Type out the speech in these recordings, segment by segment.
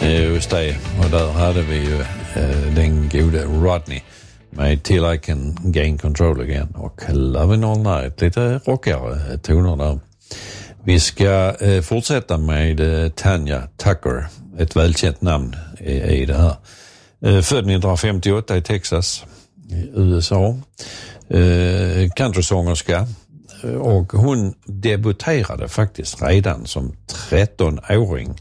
Just det, och där hade vi ju den gode Rodney med Till I Can Gain Control Again och Lovin' All Night, lite rockigare toner där. Vi ska fortsätta med Tanya Tucker, ett välkänt namn i det här. Född 1958 i Texas, USA. Countrysångerska. Och hon debuterade faktiskt redan som 13-åring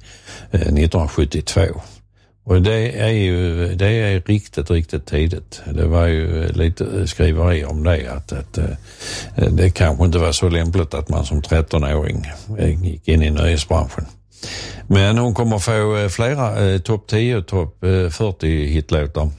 1972. Och det är riktigt tidigt. Det var ju lite skriveri om det att det kanske inte var så lämpligt att man som 13-åring gick in i nöjesbranschen. Men hon kommer få flera topp 10 och topp 40 hitlåtar.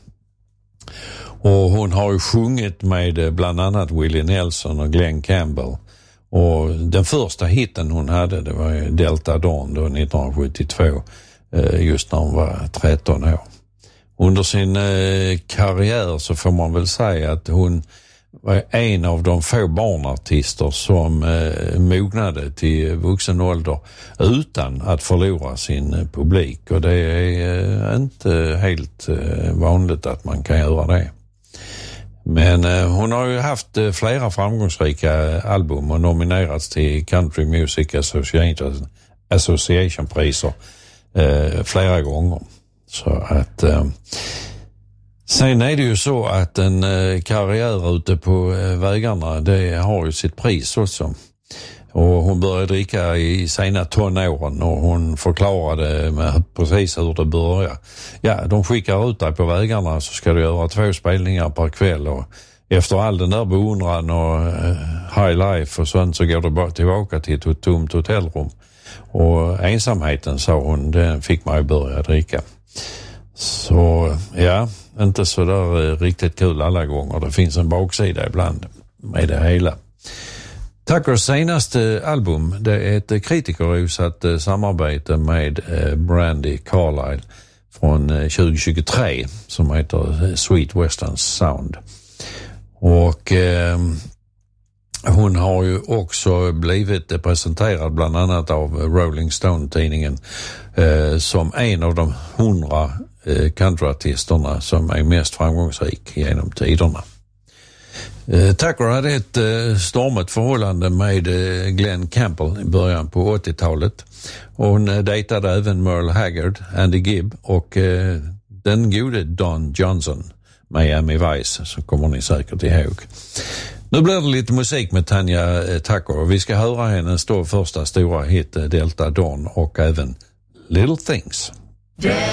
Och hon har ju sjungit med bland annat Willie Nelson och Glenn Campbell. Och den första hitten hon hade, det var ju Delta Dawn då 1972, just när hon var 13 år. Under sin karriär så får man väl säga att hon var en av de få barnartister som mognade till vuxen ålder utan att förlora sin publik. Och det är inte helt vanligt att man kan göra det. Men hon har ju haft flera framgångsrika album och nominerats till Country Music Association-priser flera gånger. Så att sen är det ju så att en karriär ute på vägarna, det har ju sitt pris också. Och hon började dricka i sena tonåren och hon förklarade med precis hur det började. Ja, de skickar ut dig på vägarna så ska du göra 2 spelningar per kväll och efter all den där beundran och high life och sånt så går du bara tillbaka till ett tomt hotellrum. Och ensamheten, sa hon, den fick mig att börja dricka. Så ja, inte så där riktigt kul alla gånger. Det finns en baksida ibland med det hela. Tuckers senaste album, det är ett kritikerrosat samarbete med Brandi Carlile från 2023 som heter Sweet Western Sound. Och hon har ju också blivit presenterad bland annat av Rolling Stone-tidningen som en av de 100 countryartisterna som är mest framgångsrik genom tiderna. Tucker hade ett stormigt förhållande med Glenn Campbell i början på 80-talet. Hon dejtade även Merle Haggard, Andy Gibb och den gode Don Johnson, Miami Vice, så kommer ni säkert ihåg. Nu blir det lite musik med Tanya Tucker och vi ska höra hennes första stora hit Delta Dawn och även Little Things.